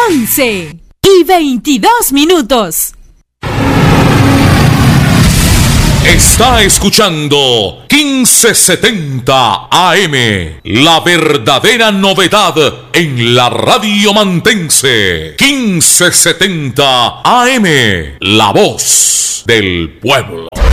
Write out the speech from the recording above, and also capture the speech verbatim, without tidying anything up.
once y veintidós minutos. Está escuchando quince setenta A M, la verdadera novedad en la radio mantense. quince setenta A M, la voz del pueblo.